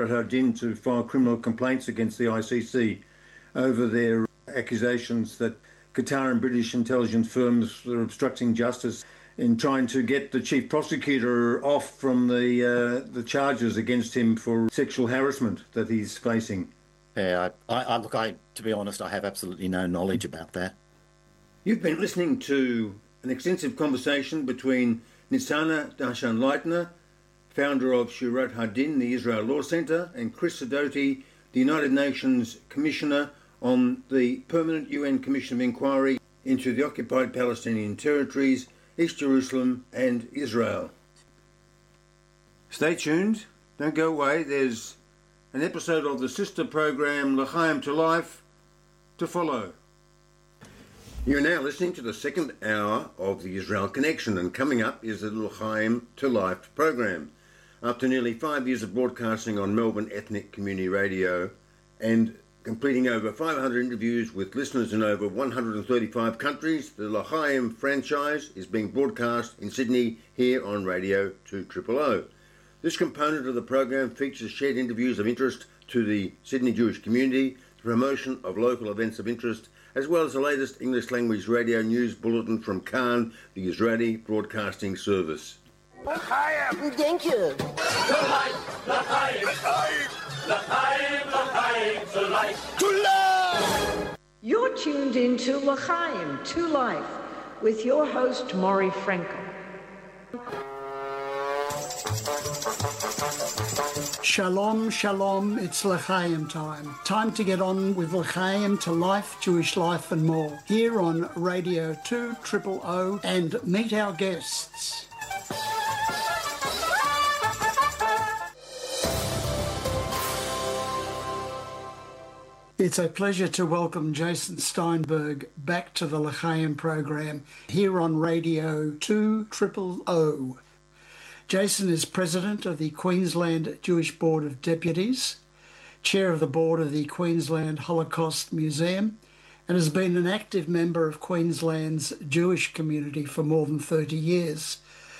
Hardin to file criminal complaints against the ICC over their accusations that Qatar and British intelligence firms are obstructing justice in trying to get the chief prosecutor off from the charges against him for sexual harassment that he's facing. Yeah, to be honest, I have absolutely no knowledge about that. You've been listening to an extensive conversation between Nitzana Darshan-Leitner, founder of Shurat Hadin, the Israel Law Centre, and Chris Sidoti, the United Nations Commissioner on the Permanent UN Commission of Inquiry into the occupied Palestinian territories, East Jerusalem and Israel. Stay tuned, don't go away, there's an episode of the sister program L'Chaim to Life to follow. You're now listening to the second hour of the Israel Connection, and coming up is the L'Chaim to Life program. After nearly 5 years of broadcasting on Melbourne Ethnic Community Radio and completing over 500 interviews with listeners in over 135 countries, the L'Chaim franchise is being broadcast in Sydney here on Radio 200. This component of the program features shared interviews of interest to the Sydney Jewish community, the promotion of local events of interest, as well as the latest English language radio news bulletin from Khan, the Israeli Broadcasting Service. L'chaim! Thank you. L'chaim! L'chaim! L'chaim! L'chaim! To life! To life! You're tuned into L'chaim, to Life, with your host, Maury Frankel. Shalom, shalom, it's L'chaim time. Time to get on with L'chaim to Life, Jewish life and more. Here on Radio 200 and meet our guests. It's a pleasure to welcome Jason Steinberg back to the L'chaim program here on Radio 200. Jason is President of the Queensland Jewish Board of Deputies, Chair of the Board of the Queensland Holocaust Museum, and has been an active member of Queensland's Jewish community for more than 30 years.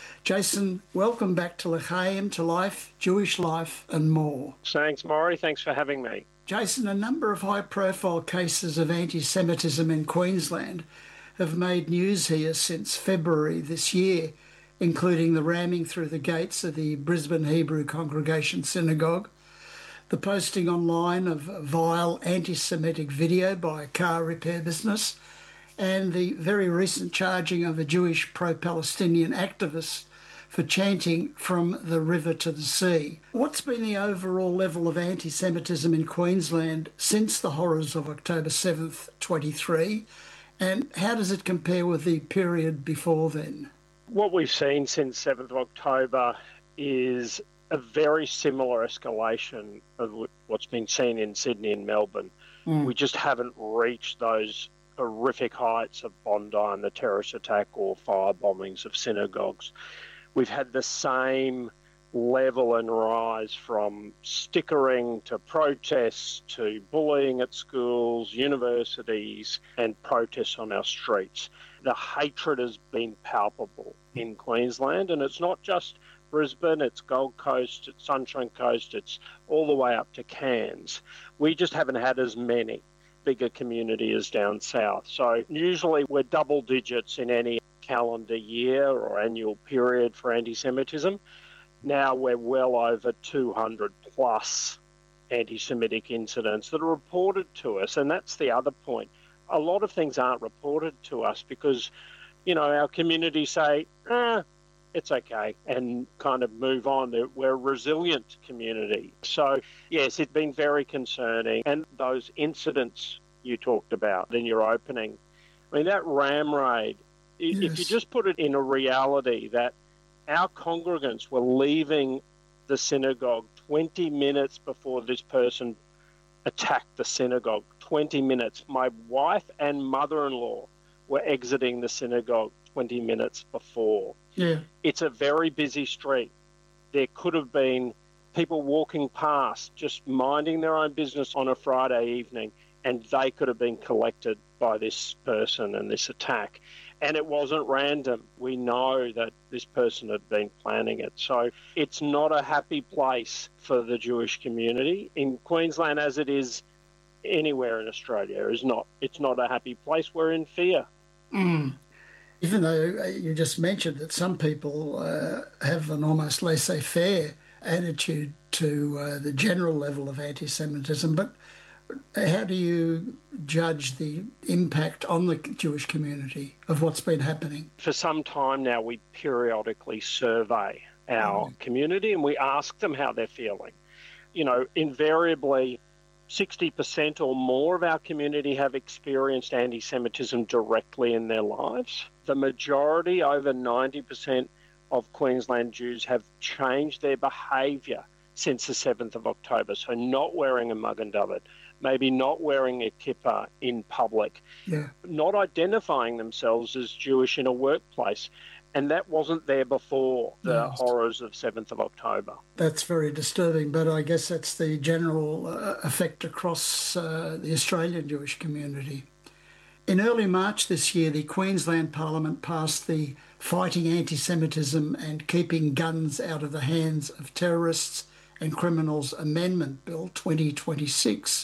Jason, welcome back to L'chaim, to Life, Jewish life and more. Thanks, Maury. Thanks for having me. Jason, a number of high-profile cases of anti-Semitism in Queensland have made news here since February this year, including the ramming through the gates of the Brisbane Hebrew Congregation Synagogue, the posting online of a vile anti-Semitic video by a car repair business, and the very recent charging of a Jewish pro-Palestinian activist for chanting from the river to the sea. What's been the overall level of anti-Semitism in Queensland since the horrors of October 7th, 23, and how does it compare with the period before then? What we've seen since 7th of October is a very similar escalation of what's been seen in Sydney and Melbourne. We just haven't reached those horrific heights of Bondi and the terrorist attack or fire bombings of synagogues. We've had the same level and rise from stickering to protests to bullying at schools, universities, and protests on our streets. The hatred has been palpable in Queensland, and it's not just Brisbane, it's Gold Coast, it's Sunshine Coast, it's all the way up to Cairns. We just haven't had as many bigger community as down south. So usually we're double digits in any calendar year or annual period for anti-Semitism. Now we're well over 200 plus anti-Semitic incidents that are reported to us, and that's the other point. A lot of things aren't reported to us because, you know, our community say, it's okay, and kind of move on. We're a resilient community. So, yes, it's been very concerning. And those incidents you talked about in your opening, I mean, that ram raid, if you just put it in a reality that our congregants were leaving the synagogue 20 minutes before this person attacked the synagogue, 20 minutes. My wife and mother-in-law were exiting the synagogue 20 minutes before. Yeah. It's a very busy street. There could have been people walking past, just minding their own business on a Friday evening, and they could have been collected by this person and this attack. And it wasn't random. We know that this person had been planning it. So it's not a happy place for the Jewish community. In Queensland, as it is anywhere in Australia, it's not a happy place. We're in fear. Mm. Even though you just mentioned that some people have an almost laissez-faire attitude to the general level of anti-Semitism, but how do you judge the impact on the Jewish community of what's been happening? For some time now, we periodically survey our community and we ask them how they're feeling. You know, invariably, 60% or more of our community have experienced anti-Semitism directly in their lives. The majority, over 90% of Queensland Jews, have changed their behaviour since the 7th of October. So not wearing a Magen David, maybe not wearing a kippah in public, not identifying themselves as Jewish in a workplace. And that wasn't there before the horrors of 7th of October. That's very disturbing, but I guess that's the general effect across the Australian Jewish community. In early March this year, the Queensland Parliament passed the Fighting Anti-Semitism and Keeping Guns Out of the Hands of Terrorists and Criminals Amendment Bill 2026.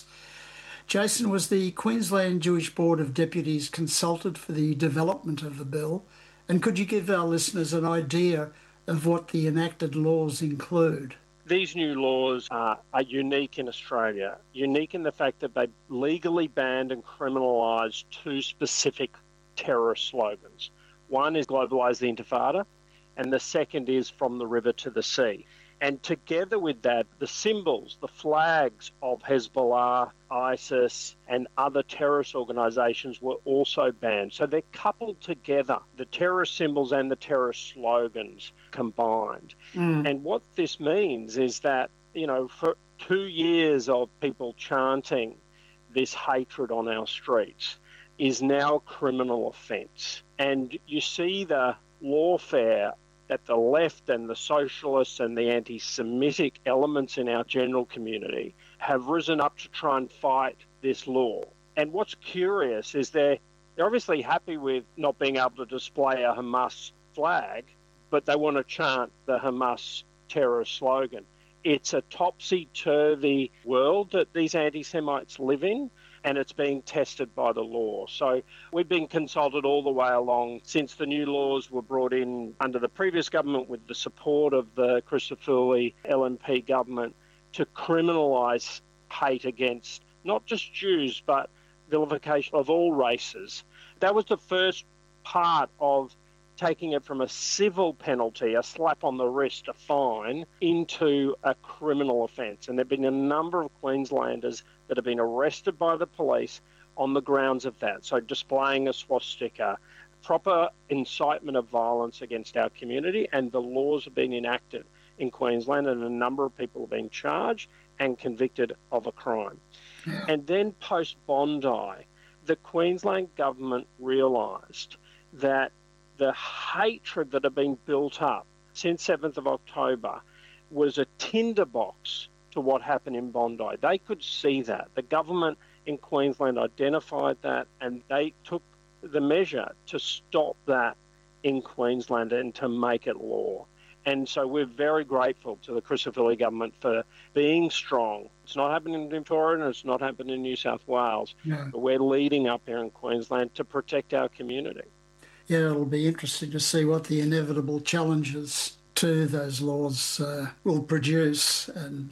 Jason, was the Queensland Jewish Board of Deputies consulted for the development of the bill? And could you give our listeners an idea of what the enacted laws include? These new laws are unique in Australia, unique in the fact that they legally banned and criminalised two specific terrorist slogans. One is Globalise the Intifada, and the second is From the River to the Sea. And together with that, the symbols, the flags of Hezbollah, ISIS, and other terrorist organisations were also banned. So they're coupled together, the terrorist symbols and the terrorist slogans combined. And what this means is that, you know, for 2 years of people chanting this hatred on our streets is now a criminal offence. And you see the lawfare that the left and the socialists and the anti-Semitic elements in our general community have risen up to try and fight this law. And what's curious is they're obviously happy with not being able to display a Hamas flag, but they want to chant the Hamas terrorist slogan. It's a topsy-turvy world that these anti-Semites live in, and it's being tested by the law. So we've been consulted all the way along since the new laws were brought in under the previous government with the support of the Christodoulou LNP government to criminalise hate against not just Jews, but vilification of all races. That was the first part of taking it from a civil penalty, a slap on the wrist, a fine, into a criminal offence. And there have been a number of Queenslanders that have been arrested by the police on the grounds of that. So displaying a swastika, proper incitement of violence against our community, and the laws have been enacted in Queensland, and a number of people have been charged and convicted of a crime. And then post-Bondi, the Queensland government realised that the hatred that had been built up since 7th of October was a tinderbox to what happened in Bondi. They could see that. The government in Queensland identified that, and they took the measure to stop that in Queensland and to make it law. And so we're very grateful to the Christodoulou government for being strong. It's not happening in Victoria and it's not happening in New South Wales, but we're leading up here in Queensland to protect our community. Yeah, it'll be interesting to see what the inevitable challenges to those laws will produce, and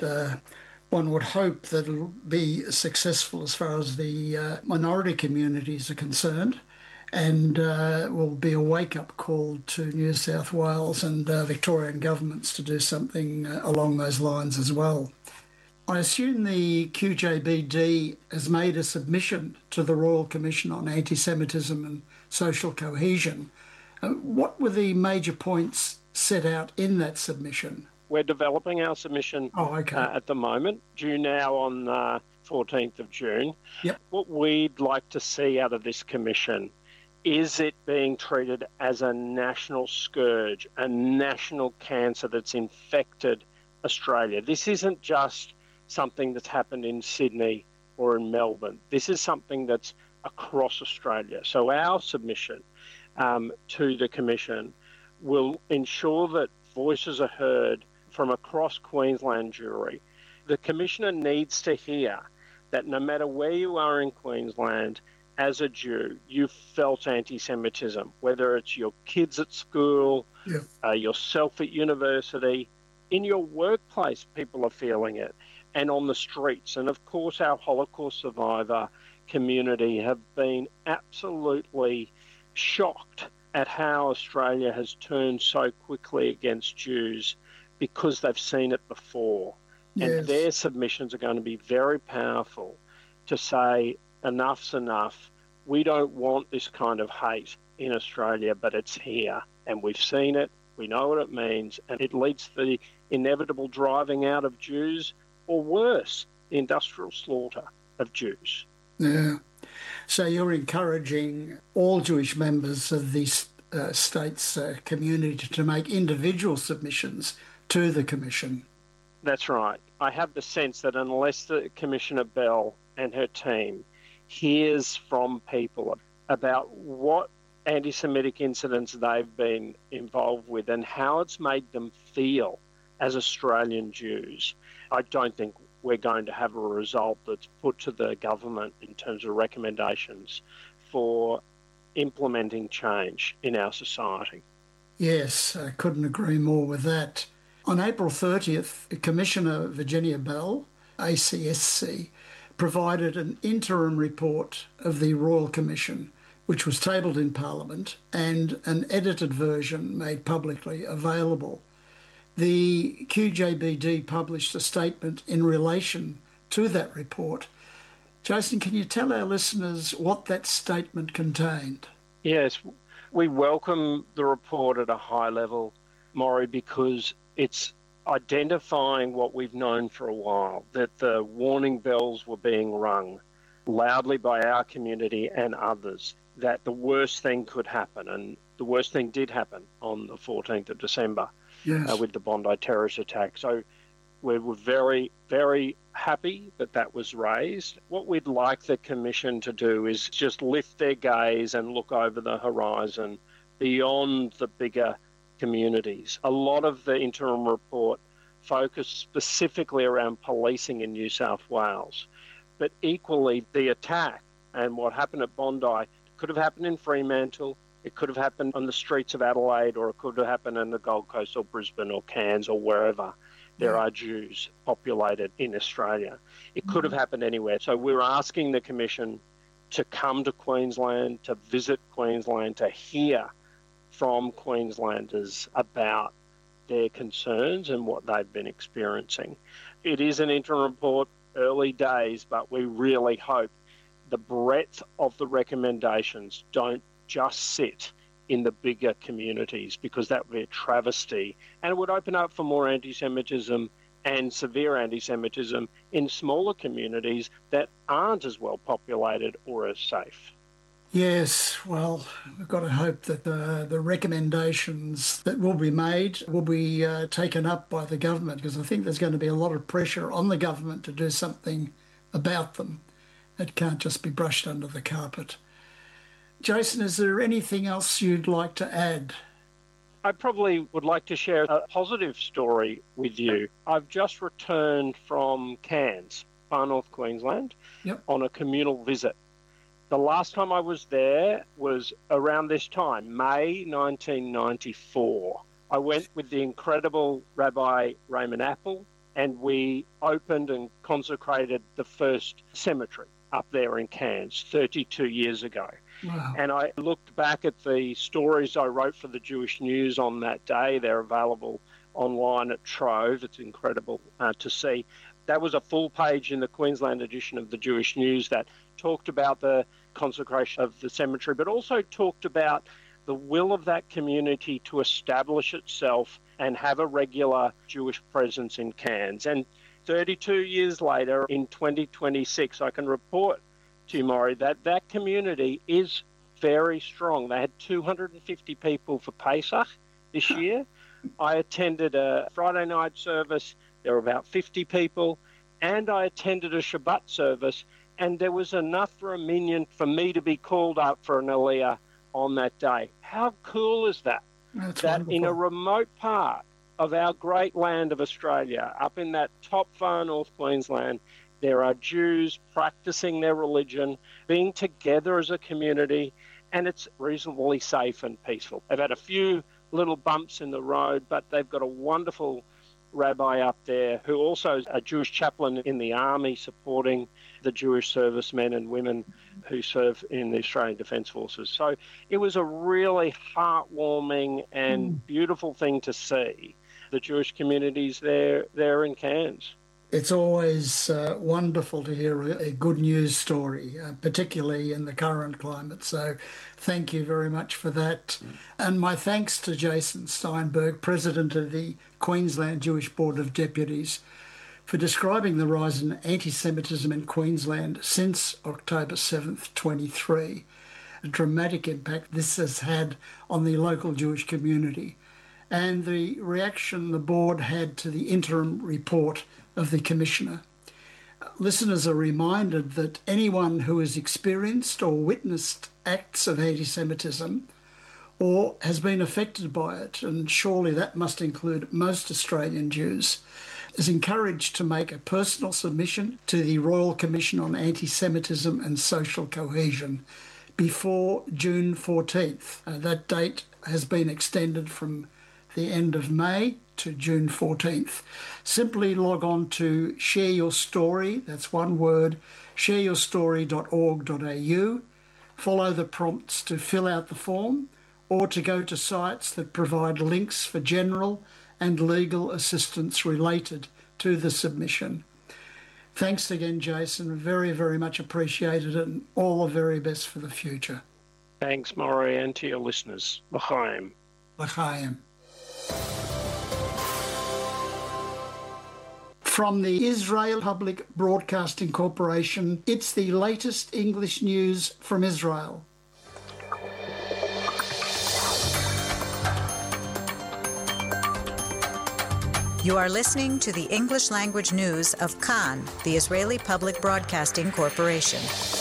one would hope that it'll be successful as far as the minority communities are concerned, and will be a wake-up call to New South Wales and Victorian governments to do something along those lines as well. I assume the QJBD has made a submission to the Royal Commission on Anti-Semitism and Social Cohesion. What were the major points set out in that submission? We're developing our submission at the moment, due now on 14th of June. Yep. What we'd like to see out of this commission is it being treated as a national scourge, a national cancer that's infected Australia. This isn't just something that's happened in Sydney or in Melbourne. This is something that's across Australia. So our submission to the Commission will ensure that voices are heard from across Queensland Jewry. The Commissioner needs to hear that no matter where you are in Queensland, as a Jew, you've felt anti-Semitism, whether it's your kids at school, yourself at university, in your workplace, people are feeling it, and on the streets. And of course, our Holocaust survivor community have been absolutely shocked at how Australia has turned so quickly against Jews because they've seen it before. Yes. And their submissions are going to be very powerful to say, enough's enough. We don't want this kind of hate in Australia, but it's here. And we've seen it. We know what it means. And it leads to the inevitable driving out of Jews, or worse, the industrial slaughter of Jews. Yeah. So you're encouraging all Jewish members of these states' community to make individual submissions to the Commission. That's right. I have the sense that unless the Commissioner Bell and her team hears from people about what anti-Semitic incidents they've been involved with and how it's made them feel as Australian Jews, I don't think we're going to have a result that's put to the government in terms of recommendations for implementing change in our society. Yes, I couldn't agree more with that. On April 30th, Commissioner Virginia Bell, ACSC, provided an interim report of the Royal Commission, which was tabled in Parliament, and an edited version made publicly available. The QJBD published a statement in relation to that report. Jason, can you tell our listeners what that statement contained? Yes, we welcome the report at a high level, Maury, because it's identifying what we've known for a while, that the warning bells were being rung loudly by our community and others, that the worst thing could happen. And the worst thing did happen on the 14th of December. Yes. With the Bondi terrorist attack. So we were very, very happy that that was raised. What we'd like the Commission to do is just lift their gaze and look over the horizon beyond the bigger communities. A lot of the interim report focused specifically around policing in New South Wales. But equally, the attack and what happened at Bondi could have happened in Fremantle. It could have happened on the streets of Adelaide, or it could have happened in the Gold Coast or Brisbane or Cairns or wherever there are Jews populated in Australia. It could have happened anywhere. So we're asking the Commission to come to Queensland, to visit Queensland, to hear from Queenslanders about their concerns and what they've been experiencing. It is an interim report, early days, but we really hope the breadth of the recommendations don't just sit in the bigger communities, because that would be a travesty, and it would open up for more anti-Semitism and severe anti-Semitism in smaller communities that aren't as well populated or as safe. Yes, well, we've got to hope that the recommendations that will be made will be taken up by the government, because I think there's going to be a lot of pressure on the government to do something about them. It can't just be brushed under the carpet. Jason, is there anything else you'd like to add? I probably would like to share a positive story with you. I've just returned from Cairns, far north Queensland, on a communal visit. The last time I was there was around this time, May 1994. I went with the incredible Rabbi Raymond Apple, and we opened and consecrated the first cemetery up there in Cairns 32 years ago. Wow. And I looked back at the stories I wrote for the Jewish News on that day. They're available online at Trove. It's incredible to see. That was a full page in the Queensland edition of the Jewish News that talked about the consecration of the cemetery, but also talked about the will of that community to establish itself and have a regular Jewish presence in Cairns. And 32 years later, in 2026, I can report to you, Maury, that that community is very strong. They had 250 people for Pesach this year. I attended a Friday night service. There were about 50 people. And I attended a Shabbat service, and there was enough for a minyan for me to be called up for an Aliyah on that day. How cool is that? That's that wonderful. in a remote part of our great land of Australia, up in that top far North Queensland, there are Jews practicing their religion, being together as a community, and it's reasonably safe and peaceful. They've had a few little bumps in the road, but they've got a wonderful rabbi up there who also is a Jewish chaplain in the army supporting the Jewish servicemen and women who serve in the Australian Defence Forces. So it was a really heartwarming and beautiful thing to see the Jewish communities there in Cairns. It's always wonderful to hear a good news story, particularly in the current climate. So thank you very much for that. And my thanks to Jason Steinberg, President of the Queensland Jewish Board of Deputies, for describing the rise in anti-Semitism in Queensland since October 7th, 23, a dramatic impact this has had on the local Jewish community, and the reaction the board had to the interim report of the Commissioner. Listeners are reminded that anyone who has experienced or witnessed acts of anti-Semitism or has been affected by it, and surely that must include most Australian Jews, is encouraged to make a personal submission to the Royal Commission on Anti-Semitism and Social Cohesion before June 14th. That date has been extended from the end of May to June 14th. Simply log on to Share Your Story, that's one word, shareyourstory.org.au, follow the prompts to fill out the form, or to go to sites that provide links for general and legal assistance related to the submission. Thanks again, Jason. Very, very much appreciated, and all the very best for the future. Thanks, Maury, and to your listeners. L'chaim. L'chaim. From the Israel Public Broadcasting Corporation, it's the latest English news from Israel. You are listening to the English language news of Kan, the Israeli Public Broadcasting Corporation.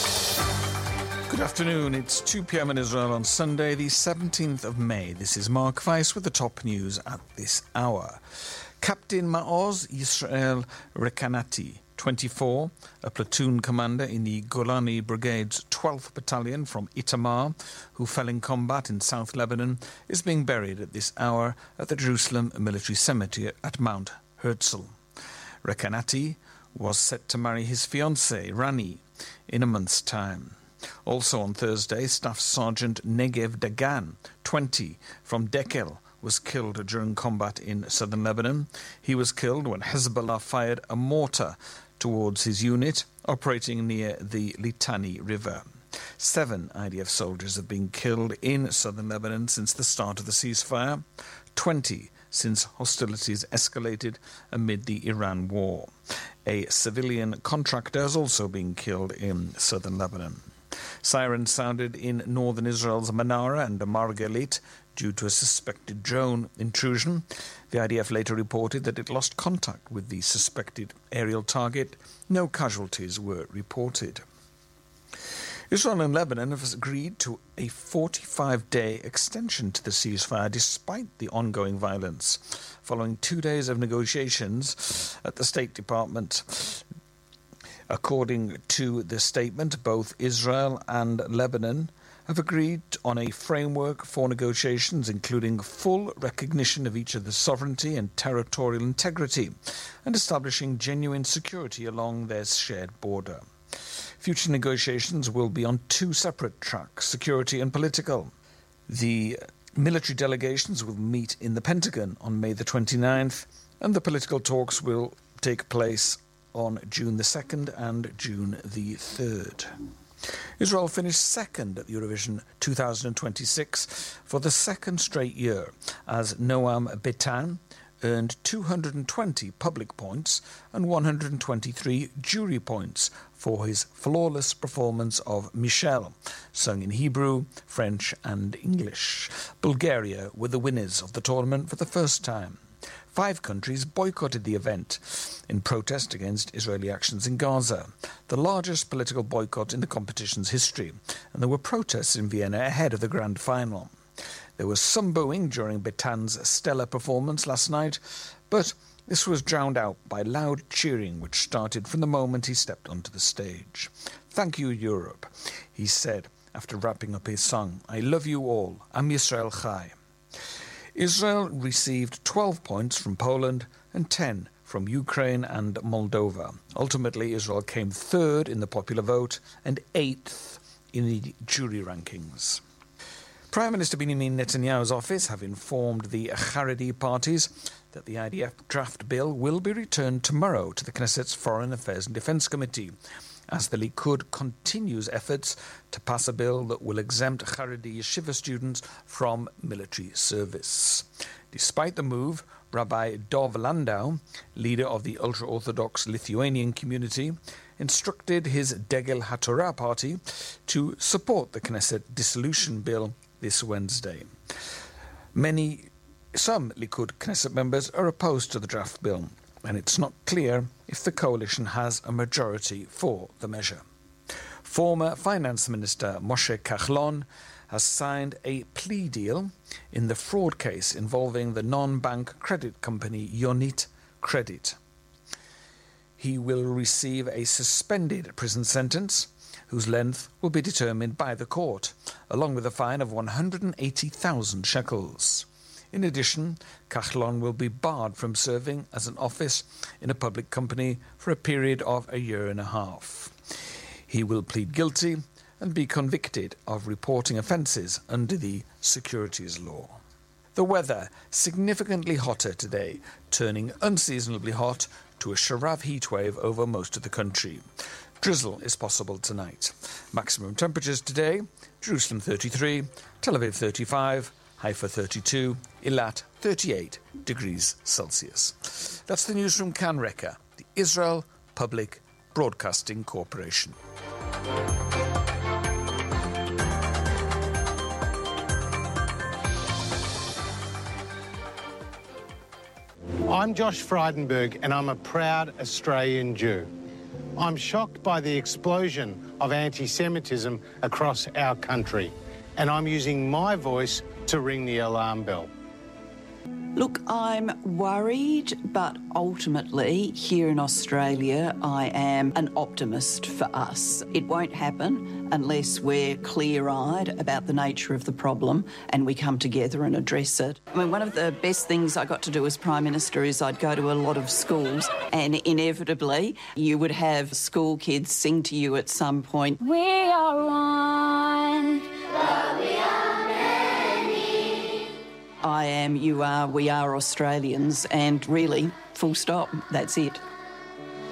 Good afternoon. It's 2 p.m. in Israel on Sunday, the 17th of May. This is Mark Weiss with the top news at this hour. Captain Maoz Yisrael Rekanati, 24, a platoon commander in the Golani Brigade's 12th Battalion from Itamar, who fell in combat in South Lebanon, is being buried at this hour at the Jerusalem Military Cemetery at Mount Herzl. Rekanati was set to marry his fiancée, Rani, in a month's time. Also on Thursday, Staff Sergeant Negev Dagan, 20, from Dekel, was killed during combat in southern Lebanon. He was killed when Hezbollah fired a mortar towards his unit operating near the Litani River. 7 IDF soldiers have been killed in southern Lebanon since the start of the ceasefire, 20 since hostilities escalated amid the Iran war. A civilian contractor has also been killed in southern Lebanon. Sirens sounded in northern Israel's Manara and Margalit due to a suspected drone intrusion. The IDF later reported that it lost contact with the suspected aerial target. No casualties were reported. Israel and Lebanon have agreed to a 45-day extension to the ceasefire despite the ongoing violence, following 2 days of negotiations at the State Department. According to the statement, both Israel and Lebanon have agreed on a framework for negotiations including full recognition of each other's sovereignty and territorial integrity and establishing genuine security along their shared border. Future negotiations will be on 2 separate tracks, security and political. The military delegations will meet in the Pentagon on May the 29th, and the political talks will take place on June the 2nd and June the 3rd. Israel finished second at Eurovision 2026 for the second straight year, as Noam Betan earned 220 public points and 123 jury points for his flawless performance of Michelle, sung in Hebrew, French and English. Bulgaria were the winners of the tournament for the first time. 5 countries boycotted the event in protest against Israeli actions in Gaza, the largest political boycott in the competition's history, and there were protests in Vienna ahead of the grand final. There was some booing during Betan's stellar performance last night, but this was drowned out by loud cheering which started from the moment he stepped onto the stage. "Thank you, Europe," he said after wrapping up his song. "I love you all. Am Yisrael Chai." Israel received 12 points from Poland and 10 from Ukraine and Moldova. Ultimately, Israel came third in the popular vote and 8th in the jury rankings. Prime Minister Benjamin Netanyahu's office have informed the Haredi parties that the IDF draft bill will be returned tomorrow to the Knesset's Foreign Affairs and Defence Committee, as the Likud continues efforts to pass a bill that will exempt Haredi yeshiva students from military service. Despite the move, Rabbi Dov Landau, leader of the ultra-Orthodox Lithuanian community, instructed his Degel HaTorah party to support the Knesset dissolution bill this Wednesday. Some Likud Knesset members are opposed to the draft bill, and it's not clear if the coalition has a majority for the measure. Former Finance Minister Moshe Kahlon has signed a plea deal in the fraud case involving the non-bank credit company Yonit Credit. He will receive a suspended prison sentence, whose length will be determined by the court, along with a fine of 180,000 shekels. In addition, Kahlon will be barred from serving as an office in a public company for a period of a year and a half. He will plead guilty and be convicted of reporting offences under the securities law. The weather, significantly hotter today, turning unseasonably hot to a Sharav heatwave over most of the country. Drizzle is possible tonight. Maximum temperatures today: Jerusalem 33, Tel Aviv 35, Haifa 32, Eilat 38 degrees Celsius. That's the news from Kan Reka, the Israel Public Broadcasting Corporation. I'm Josh Frydenberg, and I'm a proud Australian Jew. I'm shocked by the explosion of anti-Semitism across our country, and I'm using my voice to ring the alarm bell. Look, I'm worried, but ultimately, here in Australia, I am an optimist for us. It won't happen unless we're clear-eyed about the nature of the problem and we come together and address it. I mean, one of the best things I got to do as Prime Minister is I'd go to a lot of schools, and inevitably you would have school kids sing to you at some point, "We are one, but we are many. I am, you are, we are Australians, and really, full stop, that's it.